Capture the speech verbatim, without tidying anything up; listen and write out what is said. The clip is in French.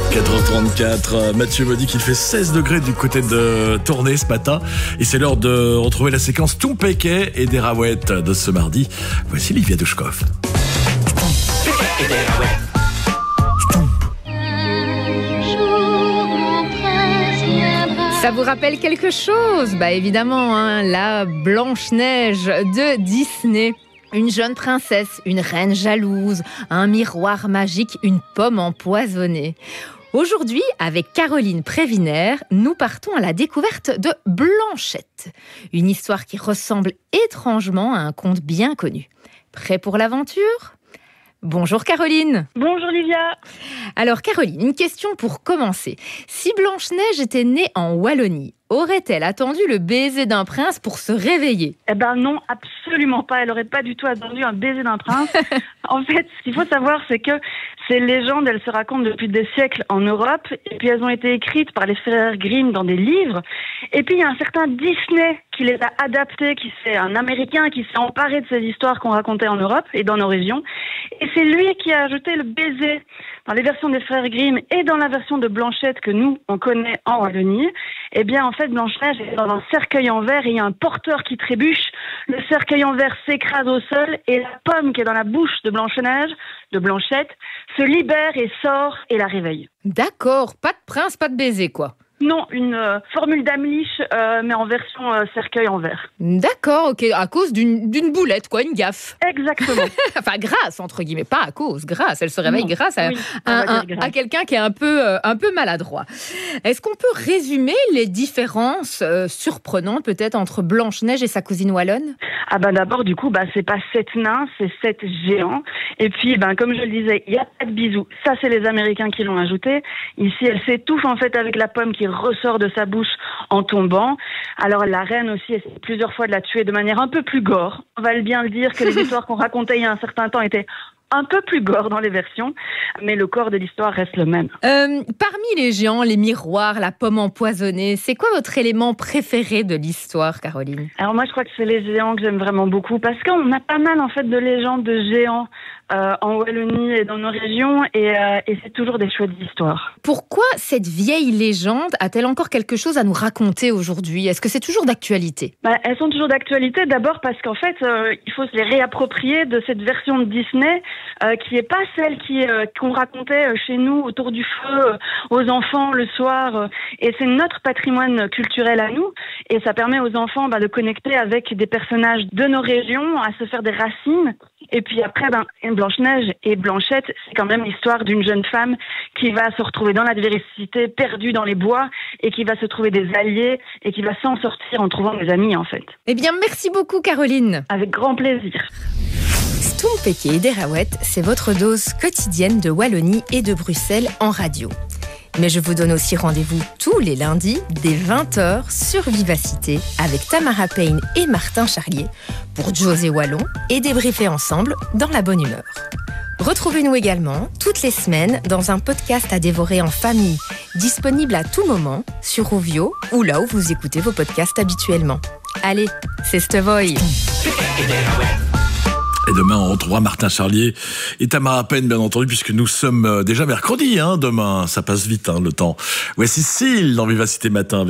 quatre heures trente-quatre, Mathieu me dit qu'il fait seize degrés du côté de Tournai ce matin. Et c'est l'heure de retrouver la séquence Toumpéquet et des Raouettes de ce mardi. Voici Livia Douchkov. Ça vous rappelle quelque chose? Bah évidemment, hein, la Blanche-Neige de Disney. Une jeune princesse, une reine jalouse, un miroir magique, une pomme empoisonnée. Aujourd'hui, avec Caroline Prévinaire, nous partons à la découverte de Blanchette. Une histoire qui ressemble étrangement à un conte bien connu. Prêt pour l'aventure ? Bonjour Caroline. Bonjour Livia. Alors Caroline, une question pour commencer. Si Blanche-Neige était née en Wallonie, aurait-elle attendu le baiser d'un prince pour se réveiller ? Eh ben non, absolument pas. Elle n'aurait pas du tout attendu un baiser d'un prince. En fait, ce qu'il faut savoir, c'est que ces légendes, elles se racontent depuis des siècles en Europe, et puis elles ont été écrites par les frères Grimm dans des livres. Et puis il y a un certain Disney qui les a adaptées, qui c'est un Américain qui s'est emparé de ces histoires qu'on racontait en Europe et dans nos régions. Et c'est lui qui a ajouté le baiser dans les versions des frères Grimm et dans la version de Blanchette que nous, on connaît en Wallonie. Eh bien, en fait, Blanche-Neige est dans un cercueil en verre et il y a un porteur qui trébuche. Le cercueil en verre s'écrase au sol et la pomme qui est dans la bouche de Blanche-Neige, de Blanchette, se libère et sort et la réveille. D'accord, pas de prince, pas de baiser quoi. Non, une euh, formule d'Amlich, euh, mais en version euh, cercueil en verre. D'accord, ok, à cause d'une, d'une boulette, quoi, une gaffe. Exactement. Enfin, grâce, entre guillemets, pas à cause, grâce. Elle se réveille non, grâce, à, oui, un, un, à quelqu'un qui est un peu, euh, un peu maladroit. Est-ce qu'on peut résumer les différences euh, surprenantes, peut-être, entre Blanche-Neige et sa cousine wallonne ? Ah ben d'abord, du coup, bah, c'est pas sept nains, c'est sept géants. Et puis, ben, comme je le disais, il n'y a pas de bisous. Ça, c'est les Américains qui l'ont ajouté. Ici, elle s'étouffe, en fait, avec la pomme qui ressort de sa bouche en tombant. Alors la reine aussi essaie plusieurs fois de la tuer de manière un peu plus gore. On va bien le dire que les histoires qu'on racontait il y a un certain temps étaient un peu plus gore dans les versions, mais le corps de l'histoire reste le même. Euh, parmi les géants, les miroirs, la pomme empoisonnée, c'est quoi votre élément préféré de l'histoire, Caroline ? Alors moi, je crois que c'est les géants que j'aime vraiment beaucoup, parce qu'on a pas mal en fait de légendes de géants euh, en Wallonie et dans nos régions, et, euh, et c'est toujours des chouettes histoires. Pourquoi cette vieille légende a-t-elle encore quelque chose à nous raconter aujourd'hui ? Est-ce que c'est toujours d'actualité ? Bah, elles sont toujours d'actualité, d'abord parce qu'en fait, euh, il faut se les réapproprier de cette version de Disney, Euh, qui est pas celle qui euh, qu'on racontait euh, chez nous autour du feu euh, aux enfants le soir, euh, et c'est notre patrimoine culturel à nous, et ça permet aux enfants bah, de connecter avec des personnages de nos régions, à se faire des racines. Et puis après, ben, Blanche-Neige et Blanchette, c'est quand même l'histoire d'une jeune femme qui va se retrouver dans l'adversité, perdue dans les bois, et qui va se trouver des alliés, et qui va s'en sortir en trouvant des amis, en fait. Eh bien, merci beaucoup, Caroline. Avec grand plaisir. Toumpéquet et des Raouettes, c'est votre dose quotidienne de Wallonie et de Bruxelles en radio. Mais je vous donne aussi rendez-vous tous les lundis dès vingt heures sur Vivacité avec Tamara Payne et Martin Charlier pour José Wallon et débriefer ensemble dans la bonne humeur. Retrouvez-nous également toutes les semaines dans un podcast à dévorer en famille, disponible à tout moment sur Rovio ou là où vous écoutez vos podcasts habituellement. Allez, c'est Stevoy. Et demain, on retrouvera Martin Charlier et Tamara Payne, bien entendu, puisque nous sommes déjà mercredi, hein, demain. Ça passe vite, hein, le temps. Voici Cécile dans Vivacité Matin.